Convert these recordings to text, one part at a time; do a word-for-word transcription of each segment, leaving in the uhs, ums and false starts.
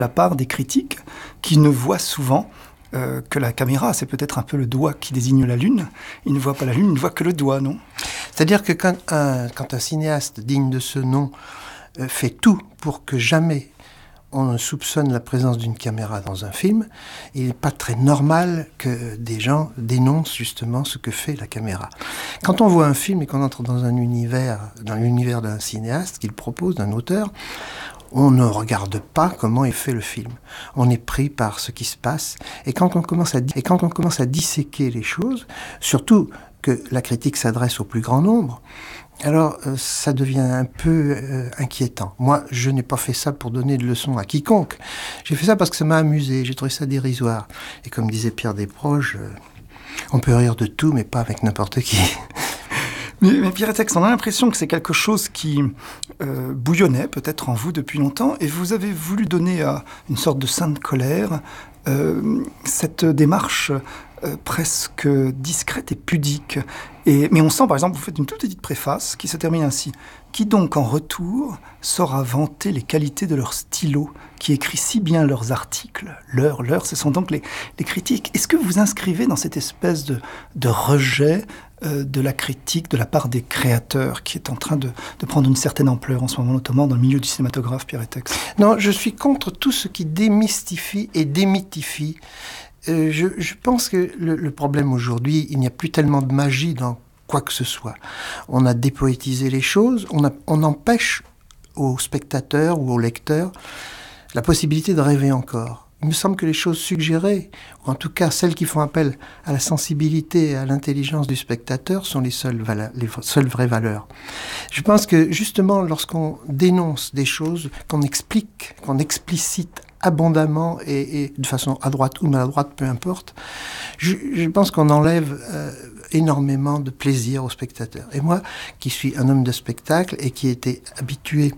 la part des critiques qui ne voient souvent euh, que la caméra. C'est peut-être un peu le doigt qui désigne la lune. Ils ne voient pas la lune, ils ne voient que le doigt, non ? C'est-à-dire que quand un, quand un cinéaste digne de ce nom euh, fait tout pour que jamais on soupçonne la présence d'une caméra dans un film, il n'est pas très normal que des gens dénoncent justement ce que fait la caméra. Quand on voit un film et qu'on entre dans un univers, dans l'univers d'un cinéaste qu'il propose, d'un auteur, on ne regarde pas comment est fait le film. On est pris par ce qui se passe. Et quand on commence à, et quand on commence à disséquer les choses, surtout que la critique s'adresse au plus grand nombre, alors euh, ça devient un peu euh, inquiétant. Moi, je n'ai pas fait ça pour donner de leçons à quiconque. J'ai fait ça parce que ça m'a amusé. J'ai trouvé ça dérisoire. Et comme disait Pierre Desproges, euh, on peut rire de tout, mais pas avec n'importe qui. Mais, mais Pierre Etexte, on a l'impression que c'est quelque chose qui euh, bouillonnait peut-être en vous depuis longtemps, et vous avez voulu donner à une sorte de sainte colère euh, cette démarche euh, presque discrète et pudique. Et, mais on sent, par exemple, vous faites une toute petite préface qui se termine ainsi. Qui donc, en retour, saura vanter les qualités de leur stylo, qui écrit si bien leurs articles, leurs, leurs, ce sont donc les, les critiques. Est-ce que vous inscrivez dans cette espèce de, de rejet euh, de la critique de la part des créateurs, qui est en train de, de prendre une certaine ampleur en ce moment, notamment dans le milieu du cinématographe, Pierre Etexte ? Non, je suis contre tout ce qui démystifie et démythifie. Euh, je, je pense que le, le problème aujourd'hui, il n'y a plus tellement de magie dans quoi que ce soit. On a dépoétisé les choses, on, a, on empêche aux spectateurs ou aux lecteurs la possibilité de rêver encore. Il me semble que les choses suggérées, ou en tout cas celles qui font appel à la sensibilité et à l'intelligence du spectateur, sont les seules, valeurs, les seules vraies valeurs. Je pense que justement, lorsqu'on dénonce des choses, qu'on explique, qu'on explicite abondamment et, et de façon à droite ou maladroite, peu importe, je, je pense qu'on enlève euh, énormément de plaisir aux spectateurs. Et moi, qui suis un homme de spectacle et qui était habitué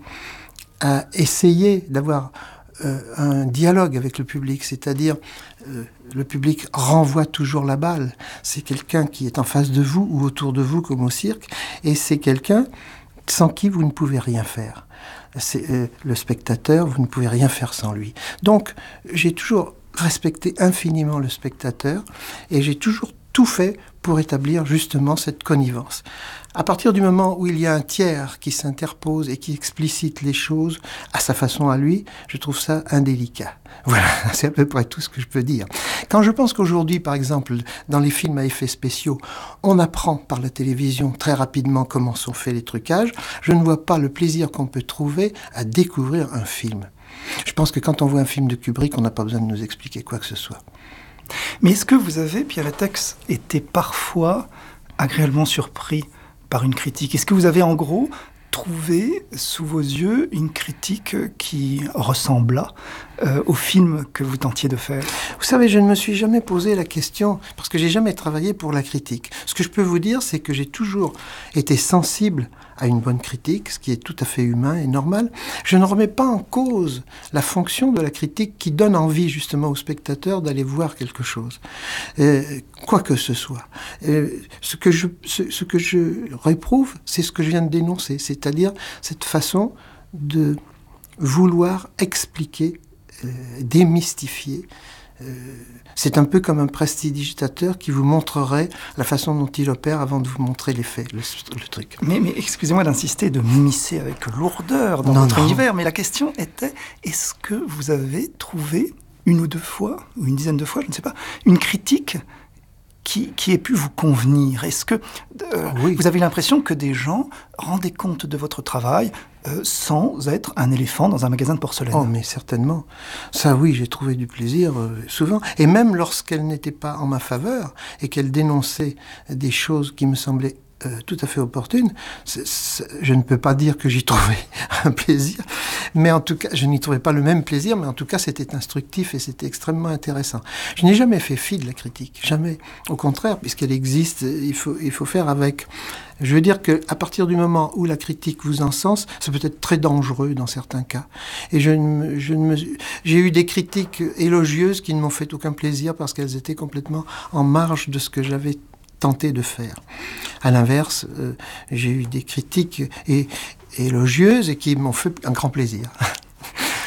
à essayer d'avoir euh, un dialogue avec le public, c'est-à-dire euh, le public renvoie toujours la balle. C'est quelqu'un qui est en face de vous ou autour de vous comme au cirque, et c'est quelqu'un sans qui vous ne pouvez rien faire. C'est euh, le spectateur, vous ne pouvez rien faire sans lui. Donc, j'ai toujours respecté infiniment le spectateur et j'ai toujours tout fait pour établir justement cette connivence. À partir du moment où il y a un tiers qui s'interpose et qui explicite les choses à sa façon à lui, je trouve ça indélicat. Voilà, c'est à peu près tout ce que je peux dire. Quand je pense qu'aujourd'hui, par exemple, dans les films à effets spéciaux, on apprend par la télévision très rapidement comment sont faits les trucages, je ne vois pas le plaisir qu'on peut trouver à découvrir un film. Je pense que quand on voit un film de Kubrick, on n'a pas besoin de nous expliquer quoi que ce soit. Mais est-ce que vous avez, Pierre Etexte, été parfois agréablement surpris par une critique ? Est-ce que vous avez en gros trouvé sous vos yeux une critique qui ressembla euh, au film que vous tentiez de faire ? Vous savez, je ne me suis jamais posé la question, parce que j'ai jamais travaillé pour la critique. Ce que je peux vous dire, c'est que j'ai toujours été sensible à une bonne critique, ce qui est tout à fait humain et normal. Je ne remets pas en cause la fonction de la critique qui donne envie justement aux spectateurs d'aller voir quelque chose, euh, quoi que ce soit. Euh, ce que je, ce, ce que je réprouve, c'est ce que je viens de dénoncer, c'est-à-dire cette façon de vouloir expliquer, euh, démystifier. Euh, c'est un peu comme un prestidigitateur qui vous montrerait la façon dont il opère avant de vous montrer les faits, le, le truc. Mais, mais excusez-moi d'insister, de m'immiscer avec lourdeur dans non, votre non. univers, mais la question était, est-ce que vous avez trouvé une ou deux fois, ou une dizaine de fois, je ne sais pas, une critique qui, qui ait pu vous convenir ? Est-ce que euh, oui. vous avez l'impression que des gens rendaient compte de votre travail euh, sans être un éléphant dans un magasin de porcelaine ? Oh, mais certainement. Ça, oui, j'ai trouvé du plaisir euh, souvent. Et même lorsqu'elle n'était pas en ma faveur et qu'elle dénonçait des choses qui me semblaient euh, tout à fait opportunes, c'est, c'est, je ne peux pas dire que j'y trouvais un plaisir, mais en tout cas, je n'y trouvais pas le même plaisir, mais en tout cas, c'était instructif et c'était extrêmement intéressant. Je n'ai jamais fait fi de la critique, jamais. Au contraire, puisqu'elle existe, il faut, il faut faire avec. Je veux dire qu'à partir du moment où la critique vous encense, ça peut être très dangereux dans certains cas. Et je ne, je ne me, j'ai eu des critiques élogieuses qui ne m'ont fait aucun plaisir parce qu'elles étaient complètement en marge de ce que j'avais tenté de faire. À l'inverse, euh, j'ai eu des critiques et, élogieuses et qui m'ont fait un grand plaisir.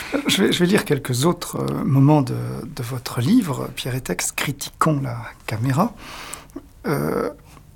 Je vais, je vais lire quelques autres euh, moments de, de votre livre, Pierre et Tex, critiquons la caméra. Euh,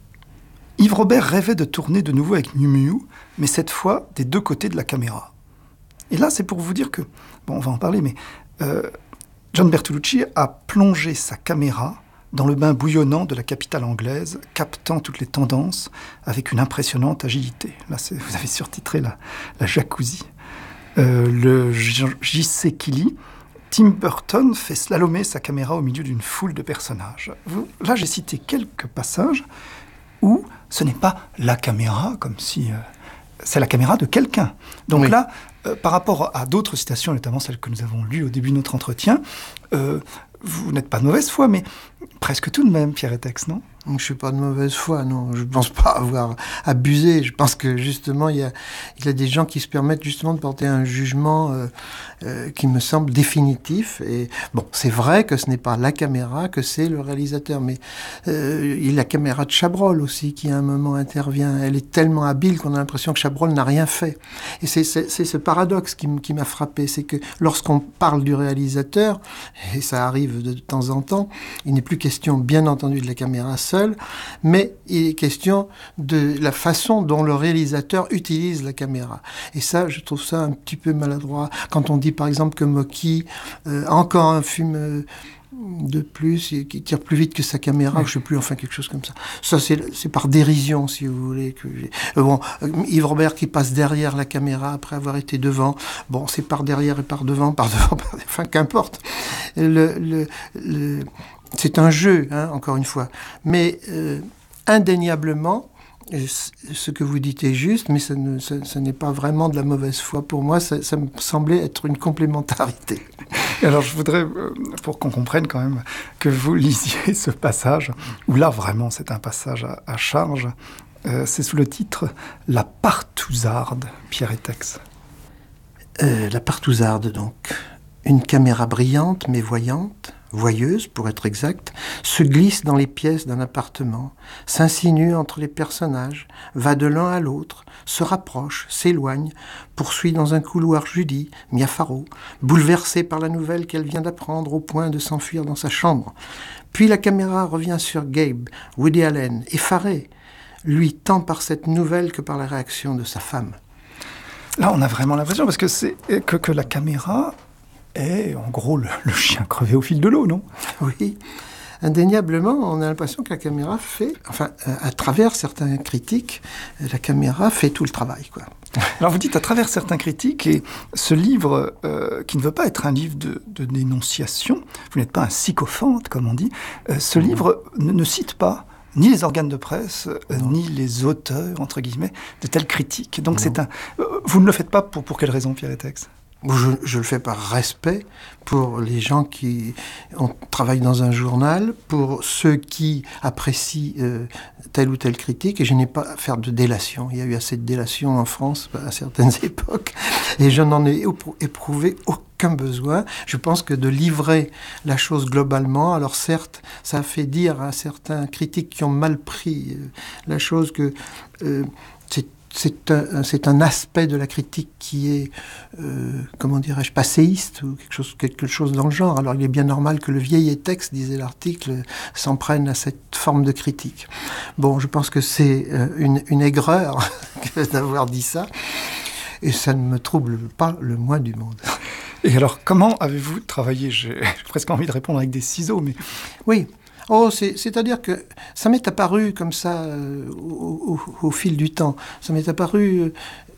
Yves Robert rêvait de tourner de nouveau avec Miu Miu, mais cette fois des deux côtés de la caméra. Et là, c'est pour vous dire que, bon, on va en parler, mais euh, John Bertolucci a plongé sa caméra dans le bain bouillonnant de la capitale anglaise, captant toutes les tendances avec une impressionnante agilité. Là, c'est, vous avez surtitré la, la jacuzzi. Euh, le J C Killy, Tim Burton fait slalomer sa caméra au milieu d'une foule de personnages. Vous, là, j'ai cité quelques passages où ce n'est pas la caméra, comme si... Euh, c'est la caméra de quelqu'un. Donc oui. là, euh, par rapport à d'autres citations, notamment celles que nous avons lues au début de notre entretien, euh, vous n'êtes pas de mauvaise foi, mais presque tout de même, Pierre et Tex, non ? Je ne suis pas de mauvaise foi, non. Je ne pense pas avoir abusé. Je pense que, justement, il y a, il y a des gens qui se permettent, justement, de porter un jugement euh, euh, qui me semble définitif. Et bon, c'est vrai que ce n'est pas la caméra, que c'est le réalisateur. Mais euh, il y a la caméra de Chabrol aussi, qui, à un moment, intervient. Elle est tellement habile qu'on a l'impression que Chabrol n'a rien fait. Et c'est, c'est, c'est ce paradoxe qui, qui m'a frappé. C'est que lorsqu'on parle du réalisateur, et ça arrive de temps en temps, il n'est plus question, bien entendu, de la caméra seul, mais il est question de la façon dont le réalisateur utilise la caméra. Et ça, je trouve ça un petit peu maladroit. Quand on dit, par exemple, que Mocky euh, a encore un film euh, de plus, et qui tire plus vite que sa caméra, oui. je ne sais plus, enfin quelque chose comme ça. Ça, c'est, c'est par dérision, si vous voulez. Que j'ai... euh, bon, Yves Robert qui passe derrière la caméra après avoir été devant. Bon, c'est par derrière et par devant, par devant, par... enfin, qu'importe. Le... le, le... C'est un jeu, hein, encore une fois. Mais euh, indéniablement, ce que vous dites est juste, mais ça ne, ça, ça n'est pas vraiment de la mauvaise foi. Pour moi, ça, ça me semblait être une complémentarité. Alors, je voudrais, pour qu'on comprenne quand même, que vous lisiez ce passage, où là, vraiment, c'est un passage à, à charge. Euh, c'est sous le titre « La partouzarde », Pierre et Tex. Euh, la partouzarde, donc. Une caméra brillante, mais voyante, voyeuse pour être exact, se glisse dans les pièces d'un appartement, s'insinue entre les personnages, va de l'un à l'autre, se rapproche, s'éloigne, poursuit dans un couloir Judy, Mia Farrow, bouleversée par la nouvelle qu'elle vient d'apprendre au point de s'enfuir dans sa chambre. Puis la caméra revient sur Gabe, Woody Allen, effaré, lui tant par cette nouvelle que par la réaction de sa femme. Là, on a vraiment l'impression, parce que c'est que, que la caméra... est en gros le, le chien crevé au fil de l'eau, non ? Oui, indéniablement, on a l'impression que la caméra fait, enfin, à travers certains critiques, la caméra fait tout le travail, quoi. Alors vous dites à travers certains critiques, et ce livre, euh, qui ne veut pas être un livre de, de dénonciation, vous n'êtes pas un sycophante, comme on dit, euh, ce mmh. livre ne, ne cite pas ni les organes de presse, euh, ni les auteurs, entre guillemets, de telles critiques. Donc non. c'est un... Euh, vous ne le faites pas pour, pour quelle raison, Pierre et Tex ? Je, je le fais par respect pour les gens qui ont, travaillent dans un journal, pour ceux qui apprécient euh, telle ou telle critique, et je n'ai pas à faire de délation. Il y a eu assez de délation en France à certaines époques, et je n'en ai éprouvé aucun besoin. Je pense que de livrer la chose globalement, alors certes, ça a fait dire à certains critiques qui ont mal pris euh, la chose que euh, c'est C'est un, c'est un aspect de la critique qui est, euh, comment dirais-je, passéiste ou quelque chose, quelque chose dans le genre. Alors il est bien normal que le vieil texte, disait l'article, s'en prenne à cette forme de critique. Bon, je pense que c'est euh, une, une aigreur d'avoir dit ça, et ça ne me trouble pas le moins du monde. Et alors, comment avez-vous travaillé ? J'ai presque envie de répondre avec des ciseaux, mais... Oui. Oh, c'est, c'est-à-dire que ça m'est apparu comme ça euh, au, au, au fil du temps. Ça m'est apparu... Euh,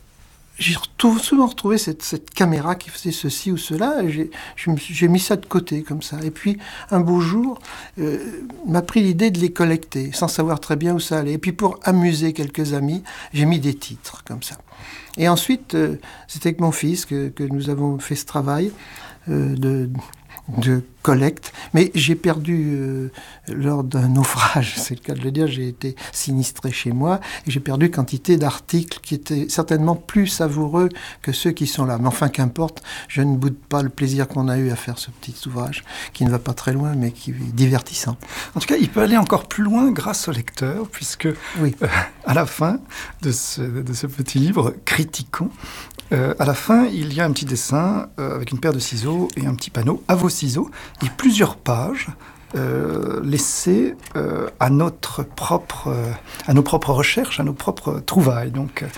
j'ai retrouve, souvent retrouvé cette, cette caméra qui faisait ceci ou cela. Et j'ai, je me suis, j'ai mis ça de côté comme ça. Et puis, un beau jour, euh, m'a pris l'idée de les collecter, sans savoir très bien où ça allait. Et puis, pour amuser quelques amis, j'ai mis des titres comme ça. Et ensuite, euh, c'était avec mon fils que, que nous avons fait ce travail euh, de... de collecte, mais j'ai perdu euh, lors d'un naufrage, c'est le cas de le dire, j'ai été sinistré chez moi, et j'ai perdu quantité d'articles qui étaient certainement plus savoureux que ceux qui sont là. Mais enfin, qu'importe, je ne boude pas le plaisir qu'on a eu à faire ce petit ouvrage, qui ne va pas très loin, mais qui est divertissant. En tout cas, il peut aller encore plus loin grâce au lecteur, puisque oui. euh, à la fin de ce, de ce petit livre, Critiquons, Euh, à la fin, il y a un petit dessin euh, avec une paire de ciseaux et un petit panneau à vos ciseaux et plusieurs pages euh, laissées euh, à notre propre, euh, à nos propres recherches, à nos propres trouvailles. Donc,